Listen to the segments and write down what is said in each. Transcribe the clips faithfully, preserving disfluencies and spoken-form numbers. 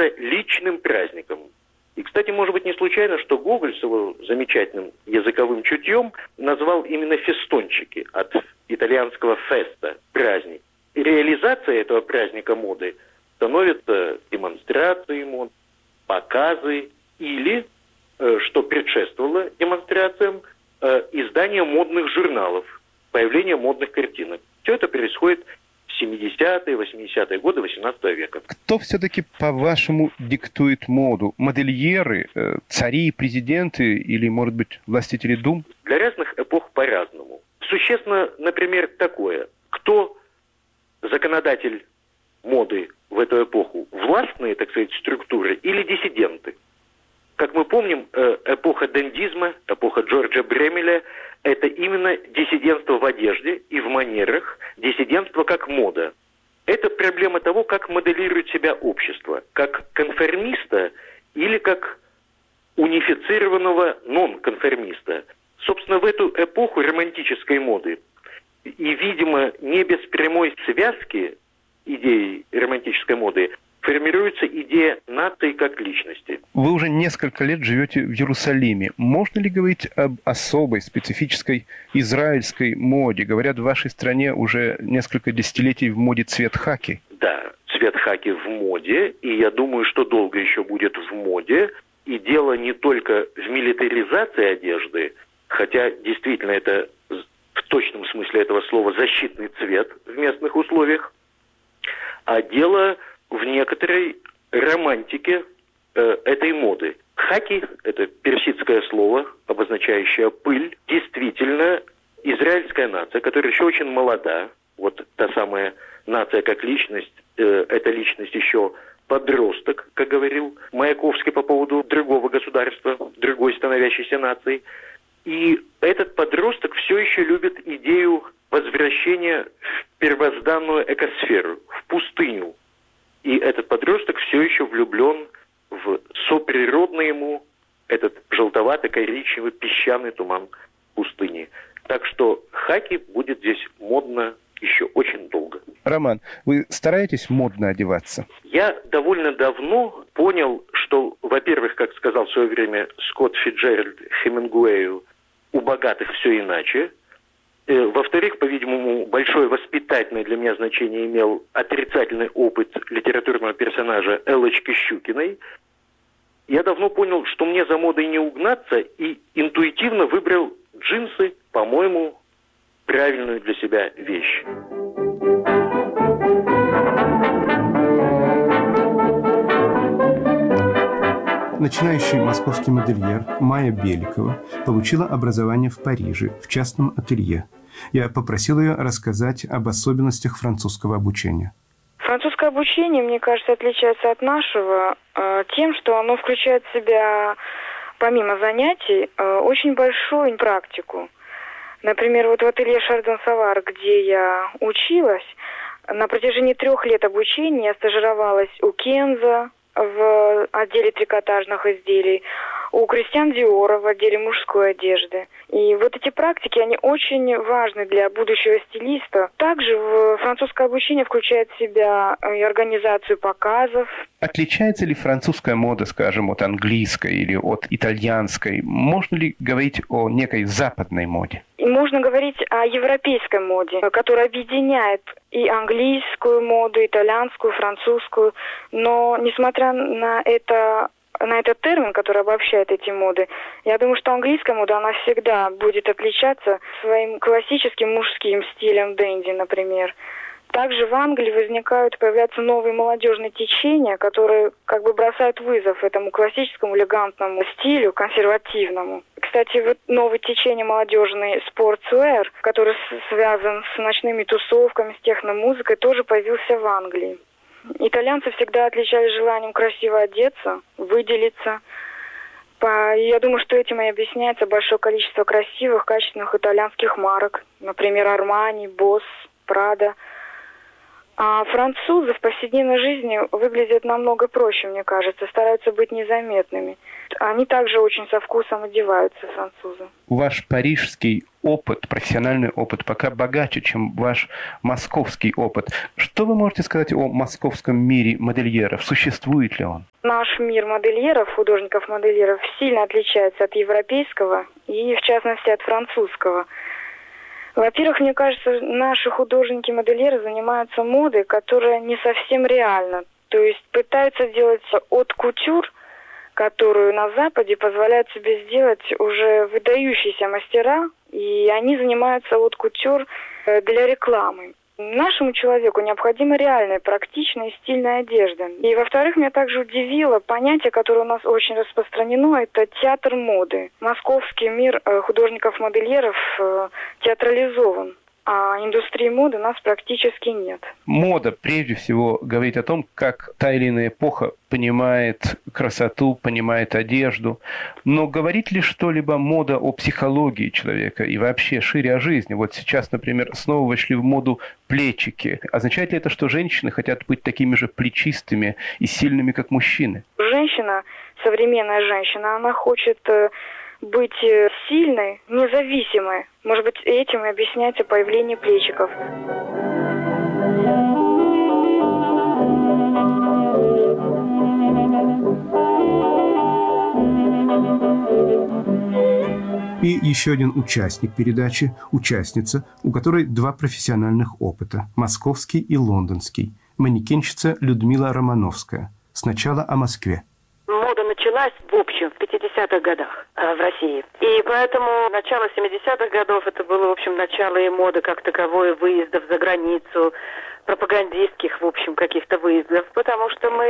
является личным праздником. И, кстати, может быть, не случайно, что Гоголь с его замечательным языковым чутьем назвал именно фестончики от итальянского феста – праздник. И реализация этого праздника моды становится демонстрацией мод, показы или, что предшествовало демонстрациям, издание модных журналов, появление модных картинок. Все это происходит в семидесятые, восьмидесятые годы восемнадцатого века. Кто все-таки, по-вашему, диктует моду? Модельеры, цари, президенты или, может быть, властители дум? Для разных эпох по-разному. Существенно, например, такое. Кто законодатель моды в эту эпоху? Властные, так сказать, структуры или диссиденты? Как мы помним, эпоха дендизма, эпоха Джорджа Бремеля – это именно диссидентство в одежде и в манерах, диссидентство как мода. Это проблема того, как моделирует себя общество, как конформиста или как унифицированного нон-конформиста. Собственно, в эту эпоху романтической моды и, видимо, не без прямой связки идеи романтической моды формируется идея нации как личности. Вы уже несколько лет живете в Иерусалиме. Можно ли говорить об особой, специфической израильской моде? Говорят, в вашей стране уже несколько десятилетий в моде цвет хаки. Да, цвет хаки в моде, и я думаю, что долго еще будет в моде. И дело не только в милитаризации одежды, хотя действительно это в точном смысле этого слова защитный цвет в местных условиях, а дело в некоторой романтике э, этой моды. Хаки – это персидское слово, обозначающее пыль. Действительно, израильская нация, которая еще очень молода, вот та самая нация как личность, э, эта личность еще подросток, как говорил Маяковский по поводу другого государства, другой становящейся нации. И этот подросток все еще любит идею возвращения в первозданную экосферу, в пустыню. И этот подросток все еще влюблен в соприродный ему этот желтовато-коричневый песчаный туман пустыни. Так что хаки будет здесь модно еще очень долго. Роман, вы стараетесь модно одеваться? Я довольно давно понял, что, во-первых, как сказал в свое время Скотт Фицджеральд Хемингуэю, у богатых все иначе. Во-вторых, по-видимому, большое воспитательное для меня значение имел отрицательный опыт литературного персонажа Эллочки Щукиной. Я давно понял, что мне за модой не угнаться, и интуитивно выбрал джинсы, по-моему, правильную для себя вещь. Начинающий московский модельер Майя Беликова получила образование в Париже, в частном ателье. Я попросил ее рассказать об особенностях французского обучения. Французское обучение, мне кажется, отличается от нашего э, тем, что оно включает в себя, помимо занятий, э, очень большую практику. Например, вот в ателье Шардон Савар, где я училась, на протяжении трех лет обучения я стажировалась у Кенза в отделе трикотажных изделий, у Кристиан Диора в отделе мужской одежды. И вот эти практики, они очень важны для будущего стилиста. Также в французское обучение включает в себя и организацию показов. Отличается ли французская мода, скажем, от английской или от итальянской? Можно ли говорить о некой западной моде? И можно говорить о европейской моде, которая объединяет и английскую моду, итальянскую, французскую. Но, несмотря на это, на этот термин, который обобщает эти моды, я думаю, что английская мода, она всегда будет отличаться своим классическим мужским стилем дэнди, например. Также в Англии возникают, появляются новые молодежные течения, которые как бы бросают вызов этому классическому элегантному стилю, консервативному. Кстати, вот новое течение молодежный спортсуэр, который связан с ночными тусовками, с техномузыкой, тоже появился в Англии. Итальянцы всегда отличались желанием красиво одеться, выделиться. Я думаю, что этим и объясняется большое количество красивых, качественных итальянских марок. Например, Armani, Boss, Prada. А французы в повседневной жизни выглядят намного проще, мне кажется, стараются быть незаметными. Они также очень со вкусом одеваются, французы. Ваш парижский опыт, профессиональный опыт, пока богаче, чем ваш московский опыт. Что вы можете сказать о московском мире модельеров? Существует ли он? Наш мир модельеров, художников-модельеров, сильно отличается от европейского и, в частности, от французского. Во-первых, мне кажется, наши художники-модельеры занимаются модой, которая не совсем реальна. То есть пытаются делать от кутюр, которую на Западе позволяют себе сделать уже выдающиеся мастера, и они занимаются от кутюр для рекламы. Нашему человеку необходима реальная, практичная и стильная одежда. И, во-вторых, меня также удивило понятие, которое у нас очень распространено, это театр моды. Московский мир художников-модельеров театрализован, а индустрии моды у нас практически нет. Мода, прежде всего, говорит о том, как та или иная эпоха понимает красоту, понимает одежду. Но говорит ли что-либо мода о психологии человека и вообще шире о жизни? Вот сейчас, например, снова вошли в моду плечики. Означает ли это, что женщины хотят быть такими же плечистыми и сильными, как мужчины? Женщина, современная женщина, она хочет быть сильной, независимой. Может быть, этим и объясняется появление плечиков. И еще один участник передачи, участница, у которой два профессиональных опыта – московский и лондонский. Манекенщица Людмила Романовская. Сначала о Москве. Мода началась, в общем, в пятидесятых годах э, в России. И поэтому начало семидесятых годов это было, в общем, начало и моды как таковой, выездов за границу, пропагандистских, в общем, каких-то выездов, потому что мы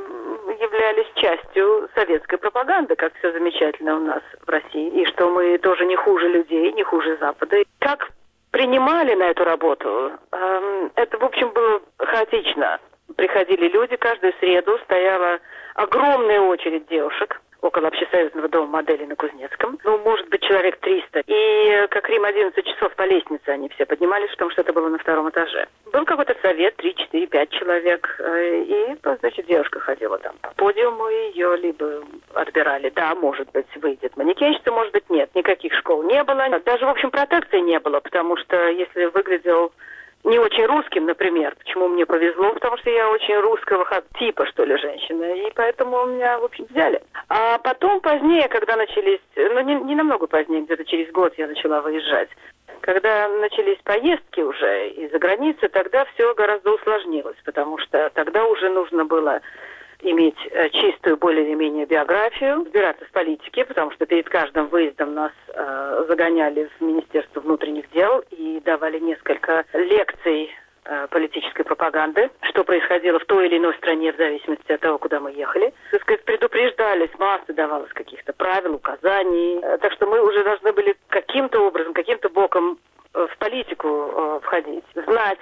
являлись частью советской пропаганды, как все замечательно у нас в России, и что мы тоже не хуже людей, не хуже Запада. Как принимали на эту работу, э, это, в общем, было хаотично. Приходили люди, каждую среду стояла огромная очередь девушек около общесоюзного дома моделей на Кузнецком. Ну, может быть, человек триста. И как Рим одиннадцать часов по лестнице они все поднимались, потому что это было на втором этаже. Был какой-то совет, три, четыре, пять человек. И, значит, девушка ходила там по подиуму, ее либо отбирали. Да, может быть, выйдет манекенщица, может быть, нет. Никаких школ не было. Даже, в общем, протекции не было, потому что если выглядел не очень русским, например. Почему мне повезло? Потому что я очень русского типа, что ли, женщина. И поэтому меня, в общем, взяли. А потом, позднее, когда начались... Ну, не, не намного позднее, где-то через год я начала выезжать. Когда начались поездки уже из-за границы, тогда все гораздо усложнилось. Потому что тогда уже нужно было иметь чистую более-менее биографию, разбираться в политике, потому что перед каждым выездом нас э, загоняли в Министерство внутренних дел и давали несколько лекций э, политической пропаганды, что происходило в той или иной стране в зависимости от того, куда мы ехали. Так сказать, предупреждались, масса давалось каких-то правил, указаний. Э, так что мы уже должны были каким-то образом, каким-то боком э, в политику э, входить, знать,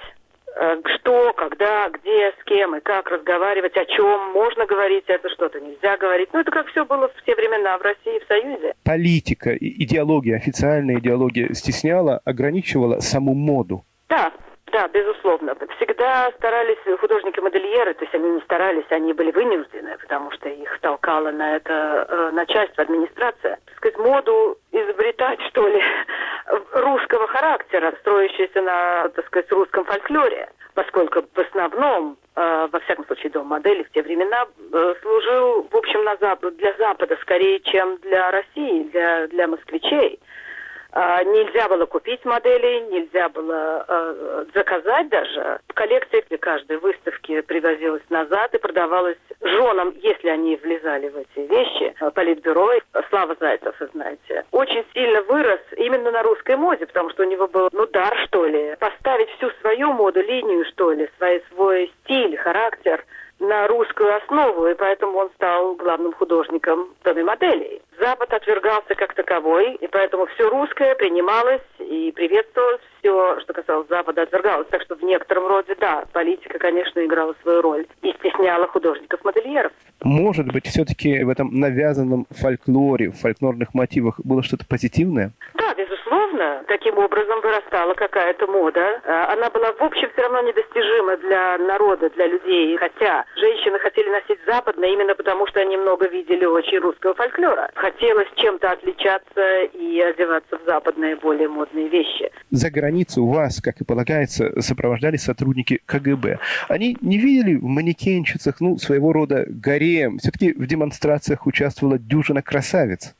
что, когда, где, с кем и как разговаривать, о чем можно говорить, это что-то нельзя говорить. Ну, это как все было в те времена в России, в Союзе. Политика, идеология, официальная идеология стесняла, ограничивала саму моду. Да, да, безусловно. Всегда старались художники-модельеры, то есть они не старались, они были вынуждены, потому что их толкала на это э, начальство, администрация. Так сказать, моду изобретать, что ли, русского характера, строящийся на, так сказать, русском фольклоре, поскольку в основном, э, во всяком случае, дом моделей в те времена э, служил, в общем, на Запад, для Запада скорее, чем для России, для, для москвичей. Uh, нельзя было купить модели, нельзя было uh, заказать даже. Коллекция при каждой выставке привозилась назад и продавалась женам, если они влезали в эти вещи. Политбюро, Слава Зайцев, вы знаете, очень сильно вырос именно на русской моде, потому что у него был, ну, дар, что ли, поставить всю свою моду, линию, что ли, свой, свой стиль, характер на русскую основу, и поэтому он стал главным художником в доме моделей. Запад отвергался как таковой, и поэтому все русское принималось и приветствовалось, все, что касалось Запада, отвергалось. Так что в некотором роде, да, политика, конечно, играла свою роль и стесняла художников-модельеров. Может быть, все-таки в этом навязанном фольклоре, в фольклорных мотивах было что-то позитивное? Да, безусловно. таким образом вырастала какая-то мода. Она была, в общем, все равно недостижима для народа, для людей. Хотя женщины хотели носить западное именно потому, что они много видели очень русского фольклора. Хотелось чем-то отличаться и одеваться в западные, более модные вещи. За границу вас, как и полагается, сопровождали сотрудники ка гэ бэ. Они не видели в манекенщицах, ну, своего рода гарем? Все-таки в демонстрациях участвовала дюжина красавиц.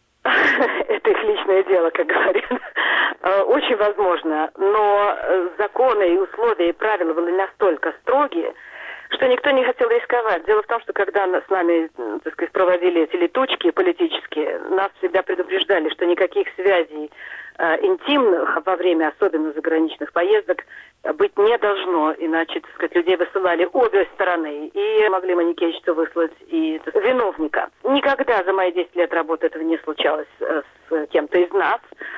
Это их личное дело, как говорят. Очень возможно, но законы и условия и правила были настолько строгие, что никто не хотел рисковать. Дело в том, что когда с нами, так сказать, проводили эти летучки политические, нас всегда предупреждали, что никаких связей э, интимных во время особенно заграничных поездок быть не должно, иначе, так сказать, людей высылали обе стороны, и могли манекенщицу выслать и так, виновника. Никогда за мои десять лет работы этого не случалось э, с кем-то из нас,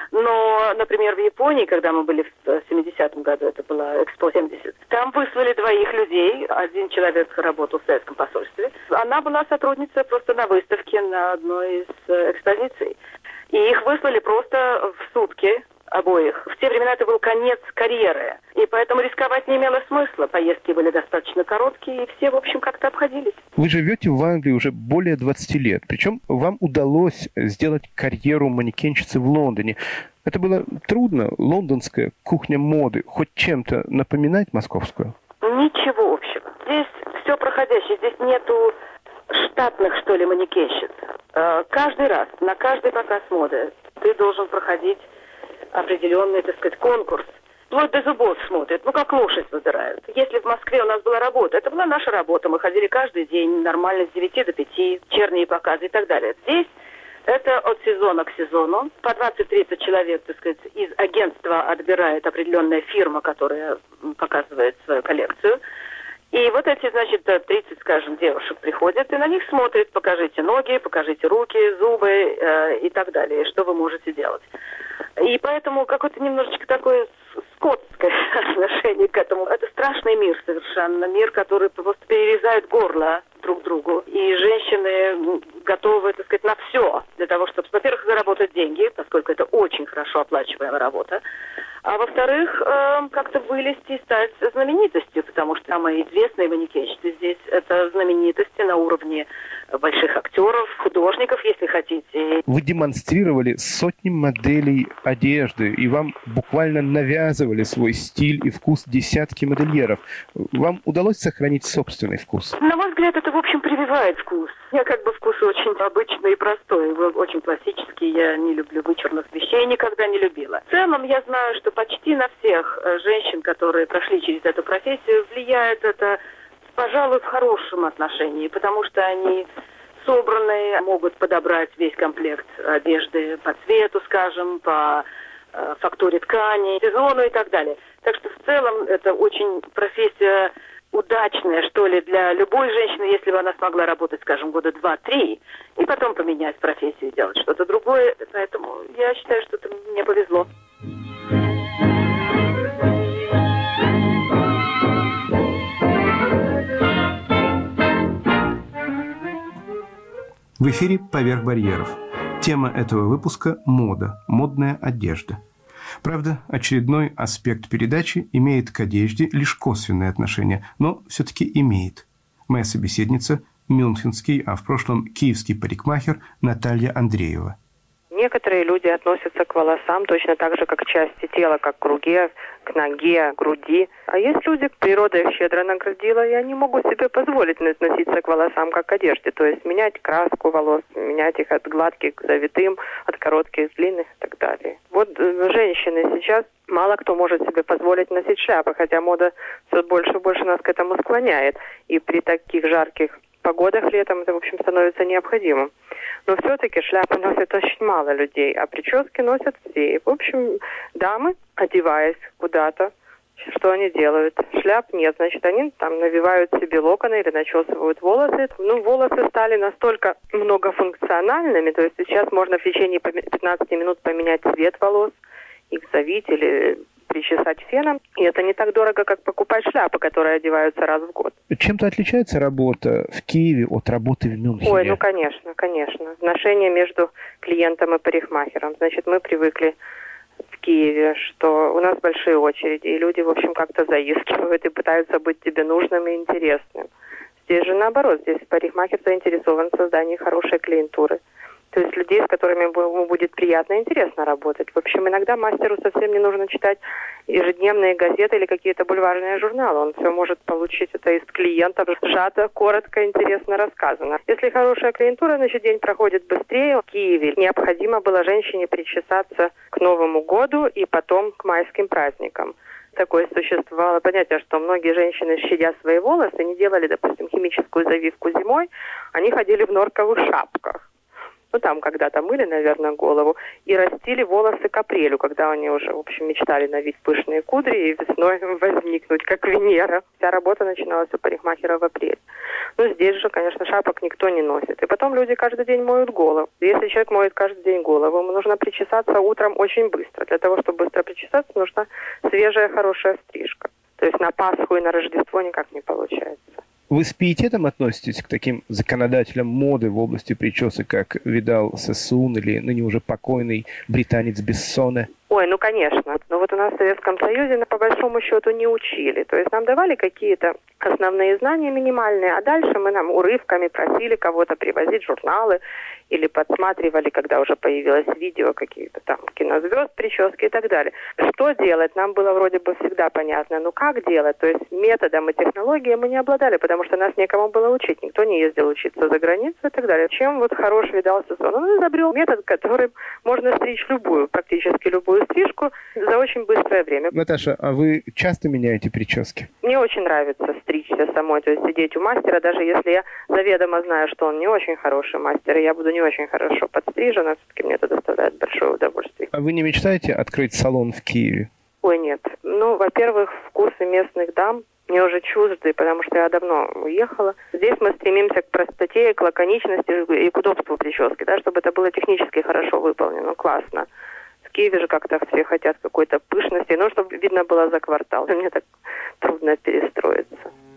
но, например, в Японии, когда мы были в семидесятом году, это была Экспо семьдесят, там выслали двоих людей, один человек работал в советском посольстве, она была сотрудница просто на выставке на одной из экспозиций, и их выслали просто в сутки, обоих. В те времена это был конец карьеры, и поэтому рисковать не имело смысла. Поездки были достаточно короткие, и все, в общем, как-то обходились. Вы живете в Англии уже более двадцати лет, причем вам удалось сделать карьеру манекенщицы в Лондоне. Это было трудно? Лондонская кухня моды хоть чем-то напоминает московскую? Ничего общего. Здесь все проходящее, здесь нету штатных, что ли, манекенщиц. Каждый раз, на каждый показ моды ты должен проходить определенный, так сказать, конкурс. Вплоть до зубов смотрят, ну как лошадь выбирают. Если в Москве у нас была работа, это была наша работа. Мы ходили каждый день нормально с девяти до пяти, вечерние показы и так далее. Здесь это от сезона к сезону. По двадцать-тридцать человек, так сказать, из агентства отбирает определенная фирма, которая показывает свою коллекцию. И вот эти, значит, тридцать, скажем, девушек приходят и на них смотрят, покажите ноги, покажите руки, зубы э, и так далее, что вы можете делать. И поэтому какое-то немножечко такое скотское отношение к этому. Это страшный мир совершенно, мир, который просто перерезает горло друг другу. И женщины готовы, так сказать, на все для того, чтобы, во-первых, заработать деньги, поскольку это очень хорошо оплачиваемая работа, а во-вторых, э, как-то вылезти и стать знаменитостью, потому что самые известные манекенщицы здесь — это знаменитости на уровне больших актеров, художников, если хотите. Вы демонстрировали сотни моделей одежды, и вам буквально навязывали свой стиль и вкус десятки модельеров. Вам удалось сохранить собственный вкус? На мой взгляд, это, в общем, прививает вкус. Я как бы вкус очень обычный и простой, очень классический. Я не люблю вычурных вещей, никогда не любила. В целом, я знаю, что почти на всех женщин, которые прошли через эту профессию, влияет это, пожалуй, в хорошем отношении, потому что они собранные, могут подобрать весь комплект одежды по цвету, скажем, по э, фактуре ткани, сезону и так далее. Так что в целом это очень профессия удачная, что ли, для любой женщины, если бы она смогла работать, скажем, года два-три, и потом поменять профессию, делать что-то другое. Поэтому я считаю, что это мне повезло. В эфире «Поверх барьеров». Тема этого выпуска – мода, модная одежда. Правда, очередной аспект передачи имеет к одежде лишь косвенное отношение, но все-таки имеет. Моя собеседница – мюнхенский, а в прошлом киевский парикмахер Наталья Андреева. Некоторые люди относятся к волосам точно так же, как к части тела, как к руке, к ноге, к груди. А есть люди, природа их щедро наградила, и они могут себе позволить относиться к волосам как к одежде. То есть менять краску волос, менять их от гладких к завитым, от коротких к длинных и так далее. Вот женщины сейчас, мало кто может себе позволить носить шляпы, хотя мода все больше и больше нас к этому склоняет. И при таких жарких погодах летом это, в общем, становится необходимым. Но все-таки шляпы носят очень мало людей, а прически носят все. И, в общем, дамы, одеваясь куда-то, что они делают? Шляп нет, значит, они там навивают себе локоны или начесывают волосы. Ну, волосы стали настолько многофункциональными, то есть сейчас можно в течение пятнадцати минут поменять цвет волос, их завить или причесать феном. И это не так дорого, как покупать шляпы, которые одеваются раз в год. Чем-то отличается работа в Киеве от работы в Мюнхене? Ой, ну конечно, конечно. Отношения между клиентом и парикмахером. Значит, мы привыкли в Киеве, что у нас большие очереди, и люди, в общем, как-то заискивают и пытаются быть тебе нужным и интересным. Здесь же наоборот, здесь парикмахер заинтересован в создании хорошей клиентуры. То есть людей, с которыми ему будет приятно и интересно работать. В общем, иногда мастеру совсем не нужно читать ежедневные газеты или какие-то бульварные журналы. Он все может получить это из клиентов, сжато, коротко, интересно рассказано. Если хорошая клиентура, значит, день проходит быстрее. В Киеве необходимо было женщине причесаться к Новому году и потом к майским праздникам. Такое существовало понятие, что многие женщины, щадя свои волосы, не делали, допустим, химическую завивку зимой, они ходили в норковых шапках. Ну, там когда-то мыли, наверное, голову, и растили волосы к апрелю, когда они уже, в общем, мечтали навить пышные кудри и весной возникнуть, как Венера. Вся работа начиналась у парикмахера в апреле. Ну, здесь же, конечно, шапок никто не носит. И потом люди каждый день моют голову. Если человек моет каждый день голову, ему нужно причесаться утром очень быстро. Для того, чтобы быстро причесаться, нужна свежая, хорошая стрижка. То есть на Пасху и на Рождество никак не получается. Вы с пиететом относитесь к таким законодателям моды в области причесок, как Видал Сасун или ныне уже покойный британец Бессоне? Ой, ну конечно. Но вот у нас в Советском Союзе по большому счету не учили. То есть нам давали какие-то основные знания минимальные, а дальше мы нам урывками просили кого-то привозить журналы или подсматривали, когда уже появилось видео, какие-то там кинозвезд, прически и так далее. Что делать? Нам было вроде бы всегда понятно. Но как делать? То есть методом и технологией мы не обладали, потому что нас некому было учить. Никто не ездил учиться за границу и так далее. Чем вот хорош Видал Сасун? Он изобрел метод, которым можно стричь любую, практически любую стрижку за очень быстрое время. Наташа, а вы часто меняете прически? Мне очень нравится стричься самой, то есть сидеть у мастера, даже если я заведомо знаю, что он не очень хороший мастер, и я буду не очень хорошо подстрижена, все-таки мне это доставляет большое удовольствие. А вы не мечтаете открыть салон в Киеве? Ой, нет. Ну, во-первых, вкусы местных дам мне уже чужды, потому что я давно уехала. Здесь мы стремимся к простоте, к лаконичности и к удобству прически, да, чтобы это было технически хорошо выполнено, классно. В Киеве же как-то все хотят какой-то пышности, ну, чтобы видно было за квартал. Мне так трудно перестроиться.